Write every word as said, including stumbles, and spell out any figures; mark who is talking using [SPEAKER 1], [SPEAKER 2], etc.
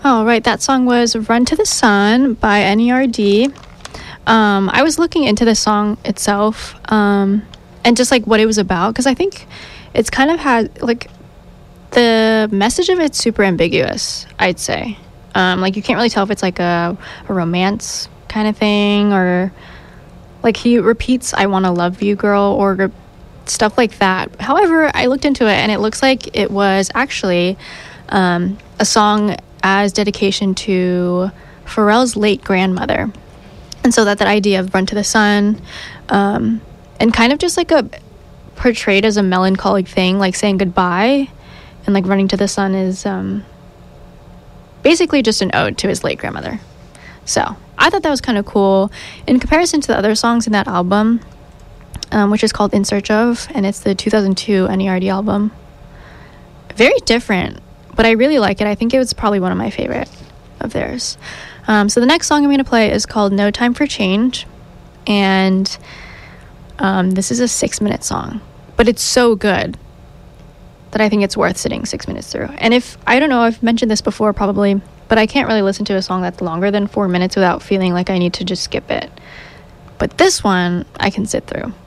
[SPEAKER 1] Oh, right. That song was Run to the Sun by N E R D. Um, I was looking into the song itself um, and just like what it was about, because I think it's kind of had like the message of it's super ambiguous, I'd say. Um, like you can't really tell if it's like a, a romance kind of thing, or like he repeats I want to love you girl or re- stuff like that. However, I looked into it and it looks like it was actually um, a song as dedication to Pharrell's late grandmother. And so that that idea of Run to the Sun um, and kind of just like a portrayed as a melancholic thing, like saying goodbye, and like running to the sun is um, basically just an ode to his late grandmother. So I thought that was kind of cool in comparison to the other songs in that album, um, which is called In Search Of, and it's the two thousand two N E R D album. Very different, but I really like it. I think it was probably one of my favorite of theirs. Um, so the next song I'm going to play is called No Time for Change, and um, this is a six-minute song, but it's so good that I think it's worth sitting six minutes through. And if, I don't know, I've mentioned this before probably, but I can't really listen to a song that's longer than four minutes without feeling like I need to just skip it. But this one, I can sit through.